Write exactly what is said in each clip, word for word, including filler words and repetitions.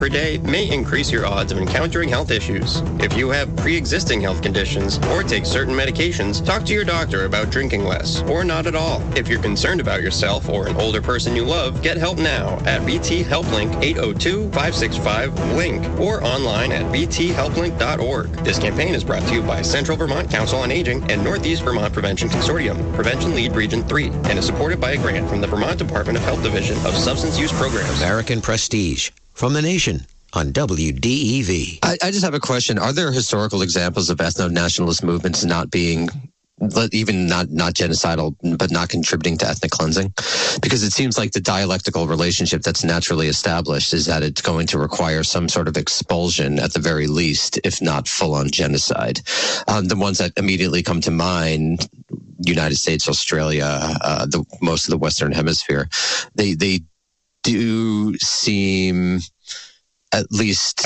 per day may increase your odds of encountering health issues. If you have pre-existing health conditions or take certain medications, talk to your doctor about drinking less or not at all. If you're concerned about yourself or an older person you love, get help now at V T Helplink eight oh two, five six five, LINK or online at v t help link dot org. This campaign is brought to you by Central Vermont Council on Aging and Northeast Vermont Prevention Consortium, Prevention Lead Region three, and is supported by a grant from the Vermont Department of Health Division of Substance Use Programs. American Prestige from the nation on W D E V. I, I just have a question. Are there historical examples of ethno-nationalist movements not being, even not, not genocidal, but not contributing to ethnic cleansing? Because it seems like the dialectical relationship that's naturally established is that it's going to require some sort of expulsion at the very least, if not full-on genocide. Um, the ones that immediately come to mind, United States, Australia, uh, the most of the Western Hemisphere, they, they do seem, at least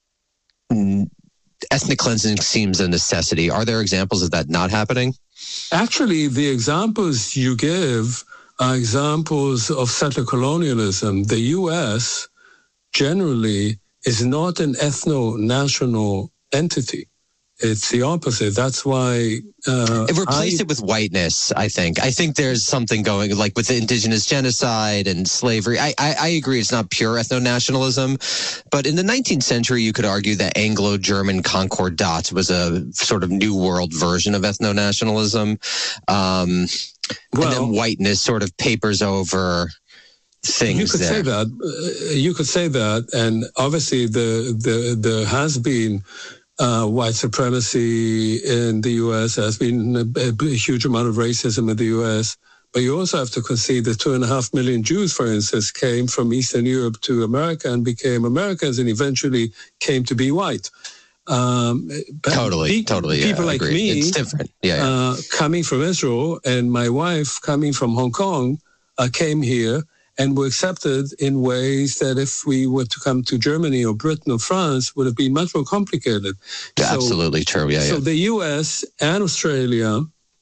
ethnic cleansing seems a necessity. Are there examples of that not happening? Actually, the examples you give are examples of settler colonialism. The U S generally is not an ethno-national entity. It's the opposite. That's why... Uh, Replace I, it with whiteness, I think. I think there's something going, like with the indigenous genocide and slavery. I, I, I agree it's not pure ethno-nationalism, but in the nineteenth century, you could argue that Anglo-German Concordat was a sort of New World version of ethno-nationalism. Um, well, and then whiteness sort of papers over... things you could there. say that. Uh, you could say that, and obviously the, the, there has been... Uh, white supremacy in the U S. Has been a, a huge amount of racism in the U S. But you also have to concede that two and a half million Jews, for instance, came from Eastern Europe to America and became Americans and eventually came to be white. Um, totally, pe- totally. People yeah, like agree. me, it's different. Yeah, yeah. Uh, coming from Israel, and my wife coming from Hong Kong, uh, came here and were accepted in ways that if we were to come to Germany or Britain or France would have been much more complicated. Yeah, so, absolutely true. Yeah, so yeah. the U S and Australia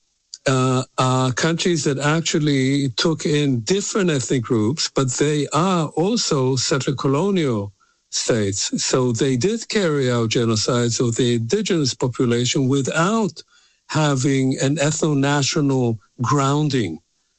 uh, are countries that actually took in different ethnic groups, but they are also settler colonial states. So they did carry out genocides of the indigenous population without having an ethno-national grounding.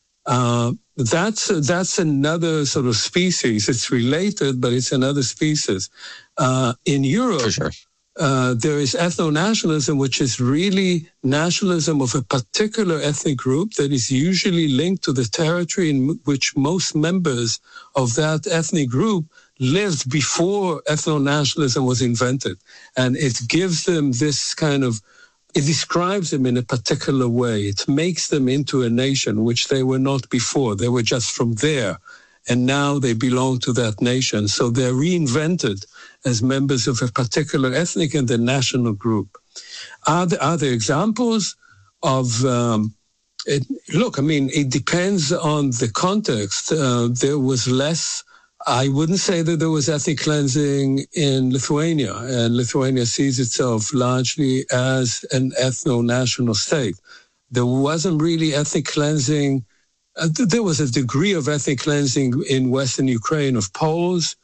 Uh, that's that's another sort of species. It's related, but it's another species. Uh, in Europe, For sure. uh, there is ethno-nationalism, which is really nationalism of a particular ethnic group that is usually linked to the territory in which most members of that ethnic group lived before ethno-nationalism was invented. And it gives them this kind of It describes them in a particular way. It makes them into a nation, which they were not before. They were just from there. And now they belong to that nation. So they're reinvented as members of a particular ethnic and the national group. Are there, are there examples of... Um, it, look, I mean, it depends on the context. Uh, there was less... I wouldn't say that there was ethnic cleansing in Lithuania, and Lithuania sees itself largely as an ethno-national state. There wasn't really ethnic cleansing. Uh, there was a degree of ethnic cleansing in Western Ukraine of Poles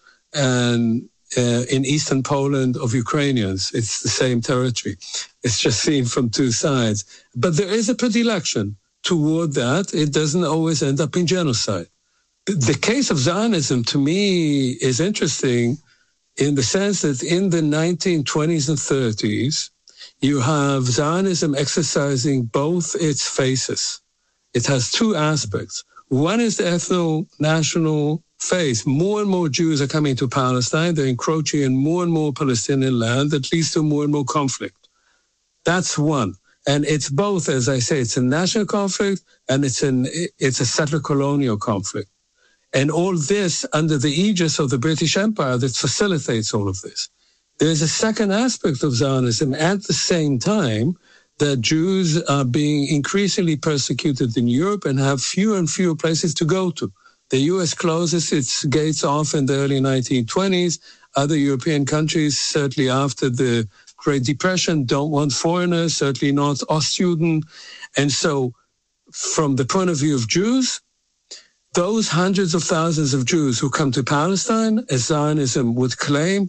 and uh, in Eastern Poland of Ukrainians. It's the same territory. It's just seen from two sides. But there is a predilection toward that. It doesn't always end up in genocide. The case of Zionism, to me, is interesting in the sense that in the nineteen twenties and thirties, you have Zionism exercising both its faces. It has two aspects. One is the ethno-national phase. More and more Jews are coming to Palestine. They're encroaching in more and more Palestinian land that leads to more and more conflict. That's one. And it's both, as I say, it's a national conflict and it's an it's a settler colonial conflict. And all this under the aegis of the British Empire that facilitates all of this. There's a second aspect of Zionism at the same time that Jews are being increasingly persecuted in Europe and have fewer and fewer places to go to. The U S closes its gates off in the early nineteen twenties. Other European countries, certainly after the Great Depression, don't want foreigners, certainly not Ostjuden. And so from the point of view of Jews, those hundreds of thousands of Jews who come to Palestine, as Zionism would claim,